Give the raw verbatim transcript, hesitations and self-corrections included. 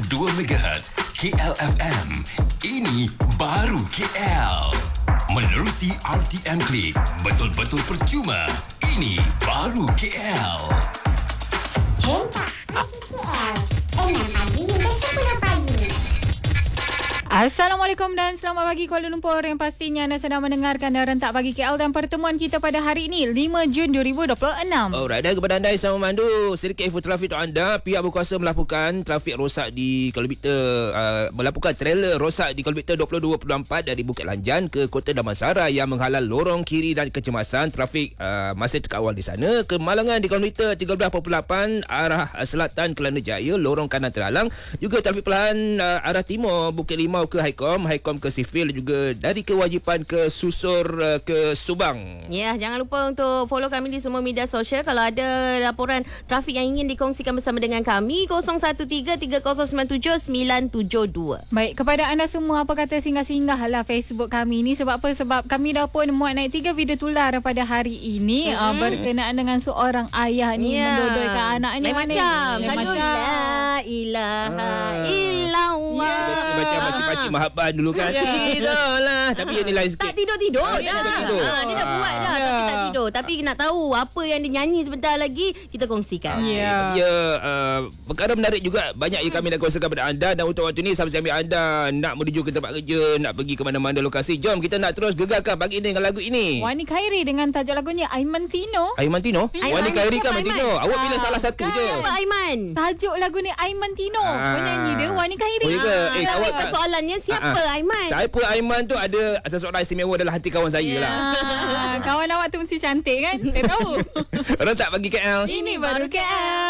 dua megahertz K L F M. Ini baru K L. Menerusi R T M Klik betul-betul percuma. Ini baru K L. Hentak pagi K L. Enam pagi hingga sepuluh pagi. Assalamualaikum dan selamat pagi Kuala Lumpur. Yang pastinya anda sedang mendengarkan Rentak Pagi K L dan pertemuan kita pada hari ini lima Jun dua ribu dua puluh enam. Alright, dan kepada anda yang sama memandu sedikit info trafik untuk anda. Pihak berkuasa melaporkan trafik rosak di kilometer uh, melaporkan trailer rosak di kilometer dua puluh dua puluh empat dari Bukit Lanjan ke Kota Damansara yang menghalau lorong kiri dan kecemasan trafik uh, masih terkawal di sana. Kemalangan di kilometer tiga belas puluh lapan arah selatan Kelana Jaya, lorong kanan terhalang. Juga trafik perlahan uh, arah timur Bukit Limau ke Haikom, Haikom ke Sifil, juga dari Kewajipan ke Susur uh, ke Subang. Ya, jangan lupa untuk follow kami di semua media sosial. Kalau ada laporan trafik yang ingin dikongsikan bersama dengan kami, kosong satu tiga tiga kosong sembilan tujuh sembilan tujuh dua. Baik, kepada anda semua, apa kata singgah-singgah lah Facebook kami ni. Sebab apa? Sebab kami dah pun muat naik tiga video tular pada hari ini mm-hmm. uh, berkenaan dengan seorang ayah ni yeah. mendodoikan anaknya. Lain macam. Lain macam. La ilaha illallah. Macam pakcik-pakcik mahabban dulu kan. Tidur lah. Tapi yang ni lain sikit. Tak tidur-tidur ah, dah. Tidur. Ha, dia dah buat dah. Yeah. Tapi tak tidur. Tapi nak tahu apa yang dia nyanyi sebentar lagi, kita kongsikan. Ya. Yeah. Ya, uh, perkara menarik juga. Banyak yang kami nak kongsikan kepada anda. Dan untuk waktu ni, sambil-sambil anda nak menuju ke tempat kerja, nak pergi ke mana-mana lokasi, jom kita nak terus gegarkan pagi ini dengan lagu ini. Wani Khairi dengan tajuk lagunya Aiman Tino. Aiman Tino? Aiman. Wani Khairi kan Aiman Tino? Awak pilih Ah. salah satu Kan je. apa Aiman? Tajuk lagu ni Aiman Tino. Ah. Penyanyi dia Wani Khairi. Oh, ya ke? Ah, Eh, tapi awak tak- persoalannya siapa Ah, ah. Aiman? Siapa Aiman tu ada seseorang istimewa dalam hati kawan saya Ya. lah. Ah, kawan awak tu mesti cantik kan? Saya tahu. Rentak pagi K L. Ini baru K L.